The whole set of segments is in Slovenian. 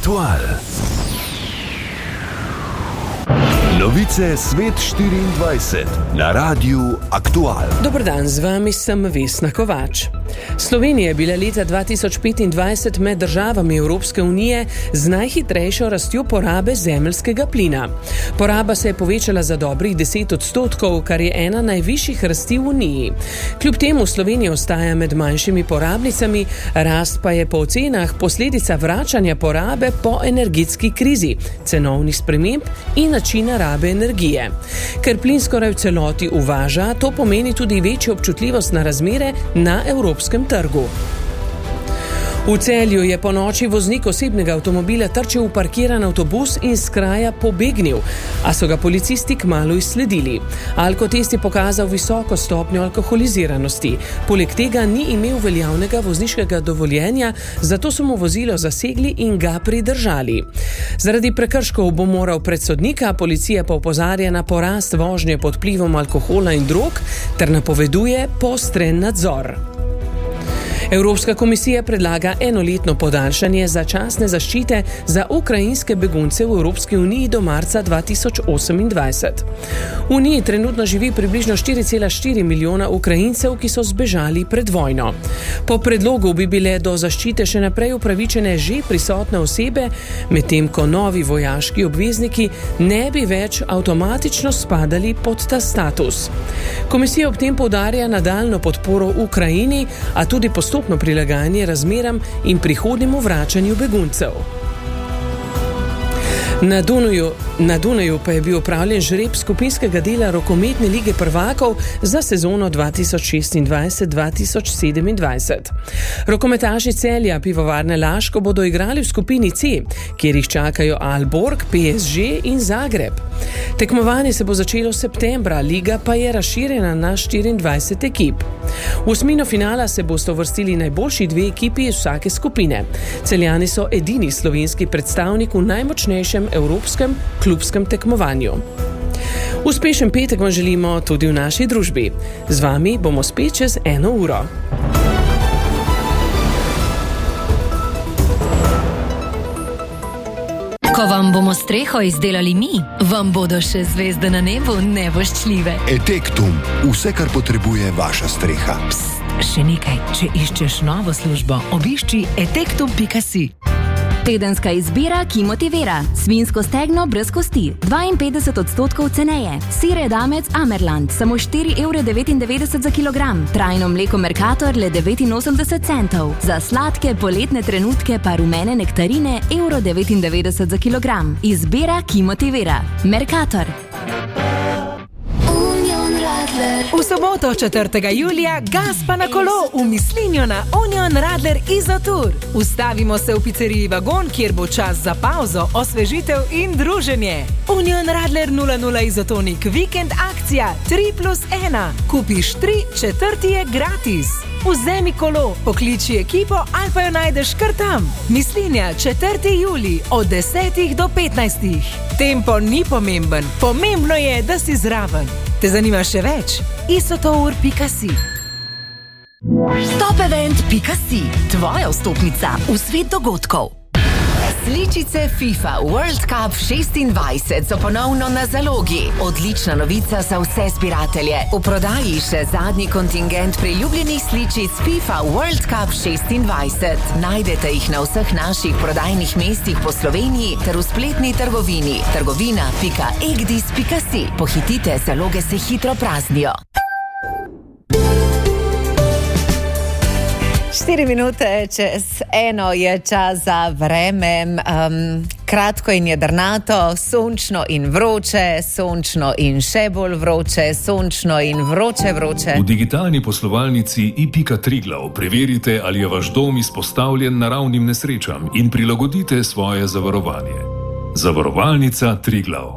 Aktual. Novice Svet 24 na Radiu Aktual. Dober dan, z vami sem Vesna Kovač. Slovenija je bila leta 2025 med državami Evropske unije z najhitrejšo rastjo porabe zemeljskega plina. Poraba se je povečala za dobrih 10%, kar je ena najvišjih rasti v Uniji. Kljub temu Slovenija ostaja med manjšimi porabnicami, rast pa je po ocenah posledica vračanja porabe po energetski krizi, cenovnih sprememb in načina rabe energije. Ker plin skoraj v celoti uvaža, to pomeni tudi večjo občutljivost na razmere na evropskem trgu. V Celju je ponoči voznik osebnega avtomobila trčil v parkiran avtobus in s kraja pobegnil, a so ga policisti kmalu izsledili. Alkotest je pokazal visoko stopnjo alkoholiziranosti. Poleg tega ni imel veljavnega vozniškega dovoljenja, zato so mu vozilo zasegli in ga pridržali. Zaradi prekrškov bo moral pred sodnika, policija pa opozarja na porast vožnje pod vplivom alkohola in drog ter napoveduje poostren nadzor. Evropska komisija predlaga enoletno podaljšanje začasne zaščite za ukrajinske begunce v Evropski uniji do marca 2028. V Uniji trenutno živi približno 4,4 milijona Ukrajincev, ki so zbežali pred vojno. Po predlogu bi bile do zaščite še naprej upravičene že prisotne osebe, medtem ko novi vojaški obvezniki ne bi več avtomatično spadali pod ta status. Komisija ob tem poudarja nadaljnjo podporo Ukrajini, a tudi postopno prilagajanje razmeram in prihodnjemu vračanju beguncev. Na Dunaju pa je bil opravljen žreb skupinskega dela rokometne lige prvakov za sezono 2026-2027. Rokometaši Celja Pivovarne Laško bodo igrali v skupini C, kjer jih čakajo Aalborg, PSG in Zagreb. Tekmovanje se bo začelo septembra, liga pa je razširjena na 24 ekip. V osmino finala se bosta uvrstili najboljši dve ekipi iz vsake skupine. Celjani so edini slovenski predstavnik v najmočnejšem evropskem klubskem tekmovanju. Uspešen petek vam želimo tudi v naši družbi. Z vami bomo spet čez 1 uro. Ko vam bomo streho izdelali mi, vam bodo še zvezde na nebu nevoščljive. Etektum, vse, kar potrebuje vaša streha. Pst, še nekaj, če iščeš novo službo, obišči etektum.si. Tedenska izbira, ki motivira. Svinjsko stegno brez kosti, 52% ceneje. Sir edamec Amerland, samo 4,99 € za kilogram. Trajno mleko Mercator le 89 centov. Za sladke poletne trenutke pa rumene nektarine €1,99 za kilogram. Izbira, ki motivira. Mercator. V soboto 4. julija gas pa na kolo v Mislinjo na Union Radler Izotour. Ustavimo se v pizzeriji Vagon, kjer bo čas za pauzo, osvežitev in druženje. Union Radler 00 Izotonik vikend akcija 3+1. Kupiš 3, 4 je gratis. Vzemi kolo, pokliči ekipo ali pa jo najdeš kar tam. Mislinja 4. julij od 10 do 15. Tempo ni pomemben, pomembno je, da si zraven. Te zanima še več? isotour.si. Topevent.si, tvoja vstopnica v svet dogodkov. Sličice FIFA World Cup 26 so ponovno na zalogi. Odlična novica za vse zbiratelje. V prodaji še zadnji kontingent priljubljenih sličic FIFA World Cup 26. Najdete jih na vseh naših prodajnih mestih po Sloveniji ter v spletni trgovini trgovina.egdis.si. Pohitite, zaloge se hitro praznijo. 4 minute čez 1 je čas za vreme. Kratko in jedrnato, sončno in vroče, sončno in še bolj vroče, sončno in vroče. V digitalni poslovalnici i.triglav preverite, ali je vaš dom izpostavljen naravnim nesrečam in prilagodite svoje zavarovanje. Zavarovalnica Triglav.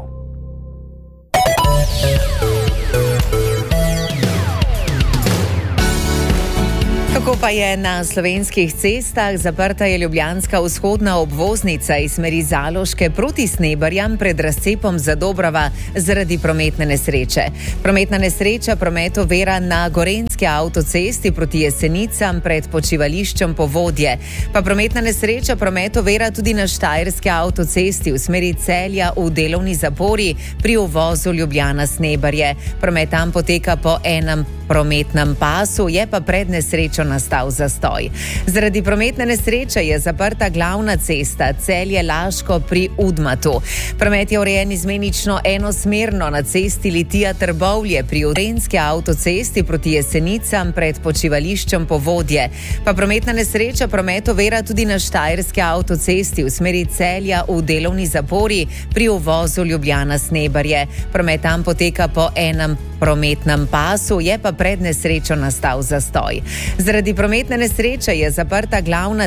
Kako pa je na slovenskih cestah? Zaprta je ljubljanska vzhodna obvoznica iz smeri Zaloške proti Sneberjam pred razcepom Zadobrava zaradi prometne nesreče. Prometna nesreča promet ovira na Gorenjski Štajerski avtocesti proti Jesenicam pred počivališčem Povodje. Pa prometna nesreča promet ovira tudi na Štajerski avtocesti v smeri Celja v delovni zapori pri uvozu Ljubljana-Snebarje. Promet tam poteka po enem prometnem pasu, je pa pred nesrečo nastal zastoj. Zaradi prometne nesreče je zaprta glavna cesta Celje-Laško pri Udmatu. Promet je urejen izmenično enosmerno na cesti Litija-Trbovlje pri Urenski avtocesti proti Jesenicam pred počivališčem Povodje. Pa prometna nesreča promet ovira tudi na Štajerski avtocesti v smeri Celja v delovni zapori pri uvozu Ljubljana-Snebarje. Promet tam poteka po enem prometnem pasu, je pa pred nesrečo nastal zastoj. Zaradi prometne nesreče je zaprta glavna